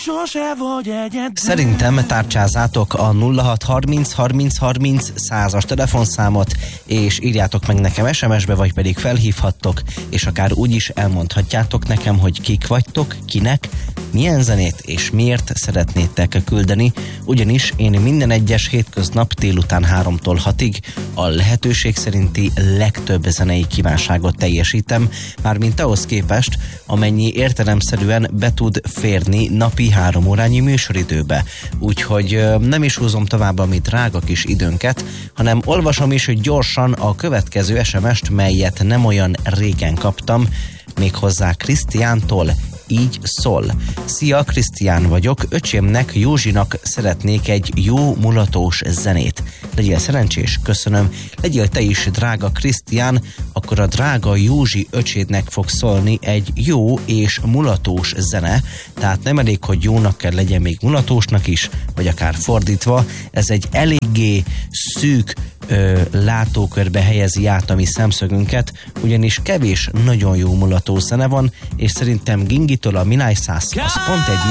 sose vagy egyedül. Szerintem tárcsázátok a 0630 30 30 100-as telefonszámot, és írjátok meg nekem SMS-be, vagy pedig felhívhattok, és akár úgy is elmondhatjátok nekem, hogy kik vagytok, kinek, milyen zenét és miért szeretnétek küldeni, ugyanis én minden egyes hétköznap délután 3-tól 6-ig a lehetőség szerinti legtöbb zenei kívánságot teljesítem, mármint ahhoz képest, amennyi értelemszerűen be tud férni napi 3 órányi műsoridőbe. Úgyhogy nem is húzom tovább a mi drága kis időnket, hanem olvasom is gyorsan a következő SMS-t, melyet nem olyan régen kaptam, méghozzá Krisztiántól. Így szól. Szia, Krisztián vagyok, öcsémnek, Józsinak szeretnék egy jó mulatós zenét. Legyél szerencsés, köszönöm. Legyél te is, drága Krisztián, akkor a drága Józsi öcsédnek fog szólni egy jó és mulatós zene, tehát nem elég, hogy jónak kell legyen, még mulatósnak is, vagy akár fordítva. Ez egy eléggé szűk látókörbe helyezi át a mi szemszögünket, ugyanis kevés nagyon jó mulató zene van, és szerintem Gingitől a Milaj 100 az pont egy